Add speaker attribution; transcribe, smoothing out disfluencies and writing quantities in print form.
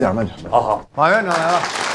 Speaker 1: 点慢点。
Speaker 2: 好好，
Speaker 1: 马院长来了。